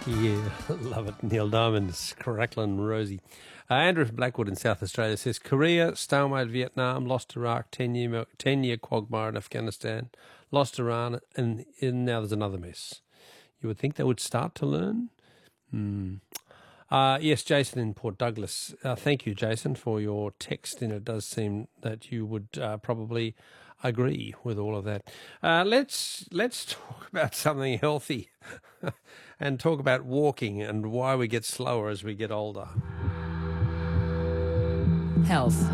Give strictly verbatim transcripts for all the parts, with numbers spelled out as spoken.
Yeah, love it. Neil Diamond's Crackling Rosie. Uh, Andrew from Blackwood in South Australia says, Korea, stalemate Vietnam, lost Iraq, ten-year ten-year quagmire in Afghanistan, lost Iran, and, and now there's another mess. You would think they would start to learn? Hmm. Uh, yes, Jason in Port Douglas. Uh, thank you, Jason, for your text, and it does seem that you would uh, probably agree with all of that. Uh, let's let's talk about something healthy and talk about walking and why we get slower as we get older. Health.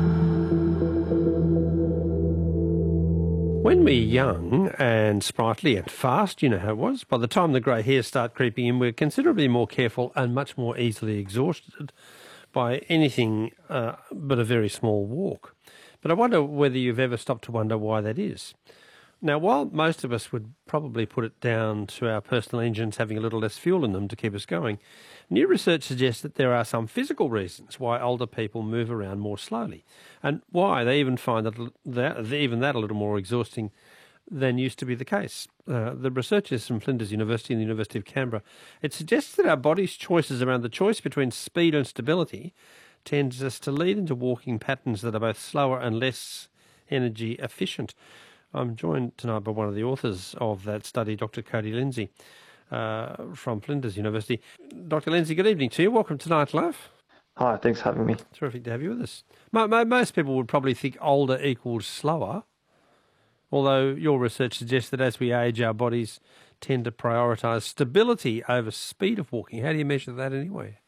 When we're young and sprightly and fast, you know how it was, by the time the grey hairs start creeping in, we're considerably more careful and much more easily exhausted by anything uh, but a very small walk. But I wonder whether you've ever stopped to wonder why that is. Now, while most of us would probably put it down to our personal engines having a little less fuel in them to keep us going, new research suggests that there are some physical reasons why older people move around more slowly, and why they even find that, that even that a little more exhausting than used to be the case. Uh, the researchers from Flinders University and the University of Canberra, it suggests that our body's choices around the choice between speed and stability tends us to lead into walking patterns that are both slower and less energy efficient. I'm joined tonight by one of the authors of that study, Doctor Cody Lindsay, uh, from Flinders University. Doctor Lindsay, good evening to you. Welcome to Night Life. Hi, thanks for having me. Terrific to have you with us. Mo- mo- most people would probably think older equals slower, although your research suggests that as we age, our bodies tend to prioritise stability over speed of walking. How do you measure that anyway?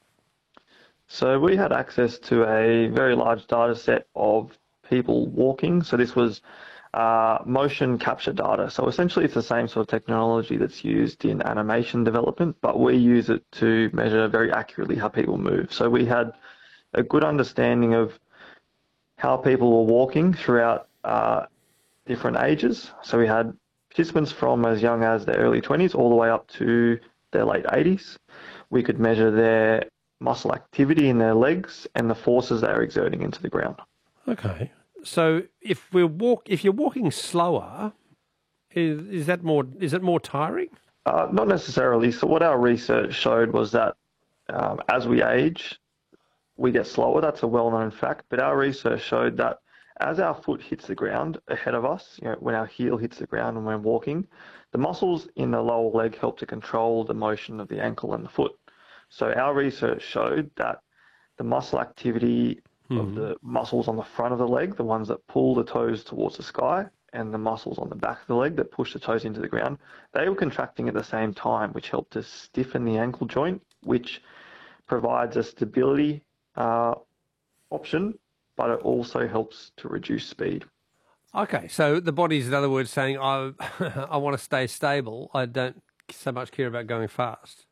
So we had access to a very large data set of people walking. So this was uh, motion capture data. So essentially it's the same sort of technology that's used in animation development, but we use it to measure very accurately how people move. So we had a good understanding of how people were walking throughout uh, different ages. So we had participants from as young as their early twenties all the way up to their late eighties. We could measure their muscle activity in their legs and the forces they're exerting into the ground. Okay. So if we walk, if you're walking slower, is, is that more? Is it more tiring? Uh, not necessarily. So what our research showed was that um, as we age, we get slower. That's a well-known fact. But our research showed that as our foot hits the ground ahead of us, you know, when our heel hits the ground and we're walking, the muscles in the lower leg help to control the motion of the ankle and the foot. So our research showed that the muscle activity mm. of the muscles on the front of the leg, the ones that pull the toes towards the sky, and the muscles on the back of the leg that push the toes into the ground, they were contracting at the same time, which helped to stiffen the ankle joint, which provides a stability uh, option, but it also helps to reduce speed. Okay, so the body's, in other words, saying, I, I want to stay stable. I don't so much care about going fast.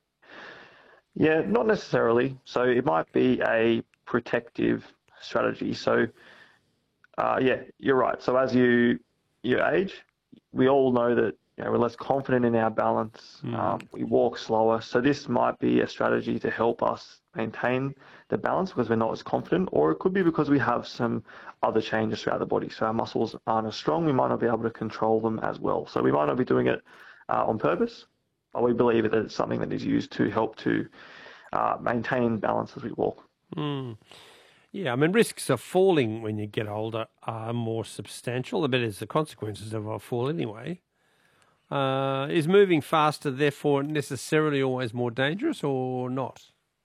Yeah, not necessarily. So it might be a protective strategy. So, uh, yeah, you're right. So as you you age, we all know that you know, we're less confident in our balance. Mm. Um, we walk slower. So this might be a strategy to help us maintain the balance because we're not as confident, or it could be because we have some other changes throughout the body. So our muscles aren't as strong. We might not be able to control them as well. So we might not be doing it uh, on purpose. But we believe that it's something that is used to help to uh, maintain balance as we walk. Mm. Yeah, I mean, risks of falling when you get older are more substantial. The better is the consequences of a fall anyway. Uh, is moving faster therefore necessarily always more dangerous or not?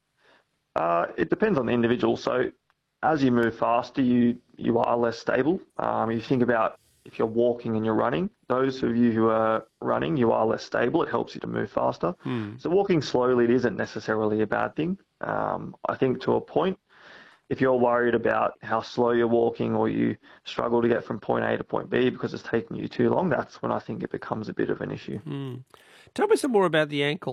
Uh, it depends on the individual. So as you move faster, you, you are less stable. Um, you think about if you're walking and you're running, those of you who are running, you are less stable. It helps you to move faster. Hmm. So walking slowly, it isn't necessarily a bad thing. Um, I think to a point, if you're worried about how slow you're walking or you struggle to get from point A to point B because it's taking you too long, that's when I think it becomes a bit of an issue. Hmm. Tell me some more about the ankle.